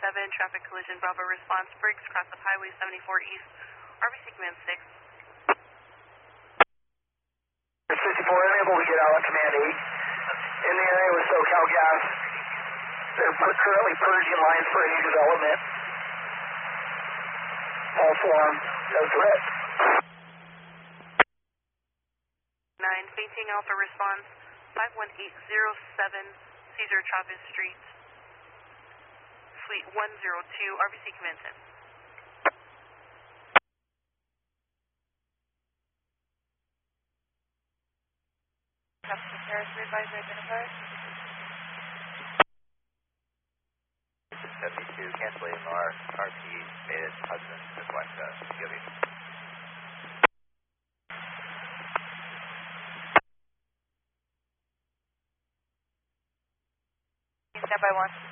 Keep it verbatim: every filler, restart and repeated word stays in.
seven, traffic collision, Bravo response, brakes, cross of Highway seventy-four East, R B C Command six. fifty-four, unable to get out of Command eight. In the area with SoCal Gas. They're currently purging lines for any development. All form, no threat. nine, Beijing Alpha response, five one eight zero seven, Cesar Chavez Street, Fleet one zero two, R B C Command ten. Captain Territory Advisor identified. seventy-two, canceling our R P Beta Hudson, Southwest, uh, C W. Stand by one.